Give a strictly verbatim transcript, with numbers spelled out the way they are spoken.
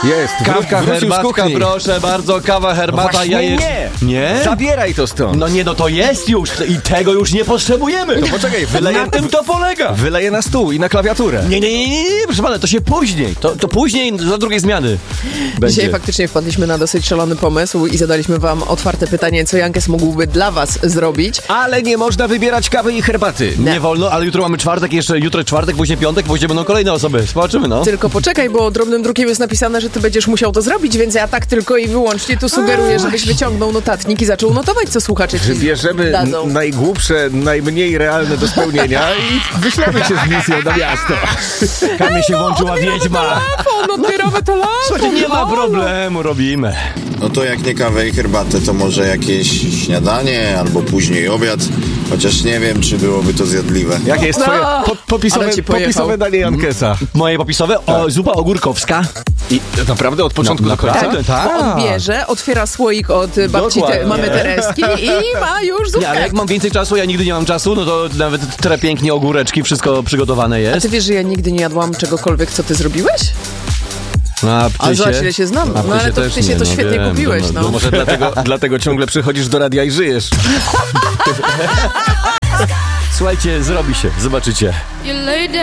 Jest, Kawka, wrócił z herbatka, kuchni. proszę bardzo, kawa, herbata, Właśnie jaje... nie. Nie? Zabieraj to stąd. No nie, no to jest już i tego już nie potrzebujemy. To poczekaj, wyleję, Na tym to polega. wyleję na stół i na klawiaturę. Nie, nie, nie, nie, nie, proszę pana, to się później. To, to później za drugiej zmiany będzie. Dzisiaj faktycznie wpadliśmy na dosyć szalony pomysł i zadaliśmy wam otwarte pytanie, co Jankes mógłby dla was zrobić. Ale nie można wybierać kawy i herbaty. Nie wolno, ale jutro mamy czwartek, jeszcze jutro czwartek, później piątek, później będą kolejne osoby. Zobaczymy, no. Tylko poczekaj, bo drobnym drukiem jest napisane, że ty będziesz musiał to zrobić, więc ja tak tylko i wyłącznie tu sugeruję, żebyś wyciągnął notatnik i zaczął notować, co słuchacze ci Wybierzemy dadzą. n- najgłupsze, najmniej realne do spełnienia i wyślemy cię z misją na miasto. Kamie się włączyła wiedźma. Telefon, odbieramy telefon. Słuchajcie, nie ma problemu, robimy. No to jak nie kawę i herbatę, to może jakieś śniadanie albo później obiad. Chociaż nie wiem, czy byłoby to zjadliwe. Jakie jest twoje po, popisowe, ale ci pojechał. popisowe danie Jankesa? Moje popisowe? O, zupa ogórkowska. I naprawdę od początku do końca? Naprawdę, tak. Bo on bierze, otwiera słoik od babci Dokładnie. te, mamy Tereski i ma już Nie, zupkę. ale jak mam więcej czasu, ja nigdy nie mam czasu, no to nawet tre pięknie ogóreczki, wszystko przygotowane A jest. ty wiesz, że ja nigdy nie jadłam czegokolwiek, co ty zrobiłeś? A A ptysie? zobacz, ile się znam. A No ale to też ptysie nie, to no świetnie wiem, kupiłeś, no, no. no, Może dlatego, dlatego ciągle przychodzisz do radia i żyjesz. Słuchajcie, zrobi się, zobaczycie. You lay down.